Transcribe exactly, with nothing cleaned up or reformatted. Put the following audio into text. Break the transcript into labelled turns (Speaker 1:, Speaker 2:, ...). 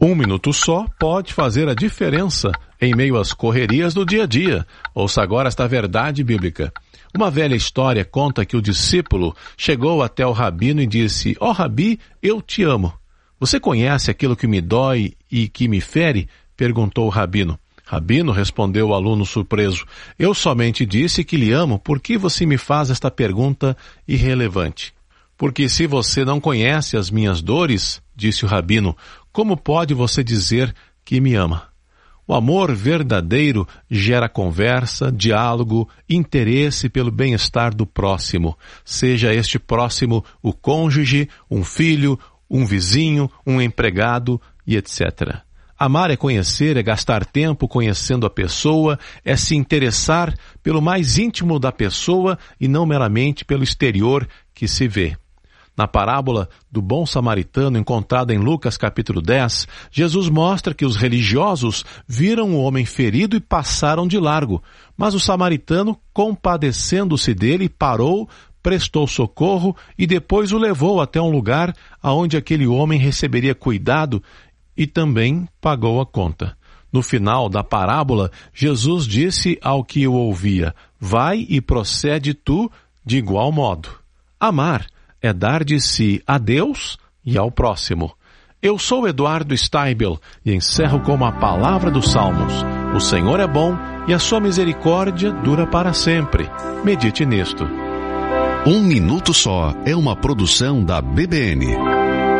Speaker 1: Um minuto só pode fazer a diferença em meio às correrias do dia a dia. Ouça agora esta verdade bíblica. Uma velha história conta que o discípulo chegou até o rabino e disse: ó Rabi, eu te amo. Você conhece aquilo que me dói e que me fere? Perguntou o rabino. Rabino, respondeu o aluno surpreso, eu somente disse que lhe amo, por que você me faz esta pergunta irrelevante? Porque se você não conhece as minhas dores, disse o rabino, como pode você dizer que me ama? O amor verdadeiro gera conversa, diálogo, interesse pelo bem-estar do próximo, seja este próximo o cônjuge, um filho, um vizinho, um empregado e etcétera. Amar é conhecer, é gastar tempo conhecendo a pessoa, é se interessar pelo mais íntimo da pessoa e não meramente pelo exterior que se vê. Na parábola do bom samaritano encontrada em Lucas capítulo dez, Jesus mostra que os religiosos viram o homem ferido e passaram de largo, mas o samaritano, compadecendo-se dele, parou, prestou socorro e depois o levou até um lugar aonde aquele homem receberia cuidado e também pagou a conta. No final da parábola, Jesus disse ao que o ouvia, vai e procede tu de igual modo. Amar é dar de si a Deus e ao próximo. Eu sou Eduardo Steibel e encerro com a palavra dos Salmos. O Senhor é bom e a sua misericórdia dura para sempre. Medite nisto.
Speaker 2: Um Minuto Só é uma produção da B B N.